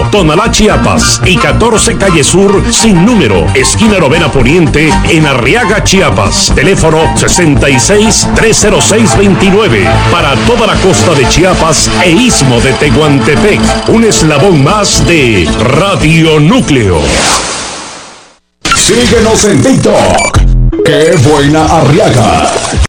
Tonalá, Chiapas, y 14 Calle Sur, sin número, esquina Novena Poniente, en Arriaga, Chiapas. Teléfono 66-306-29. Para toda la costa de Chiapas e Istmo de Tehuantepec. Un eslabón más de Radio Núcleo. Síguenos en TikTok. ¡Qué buena Arriaga!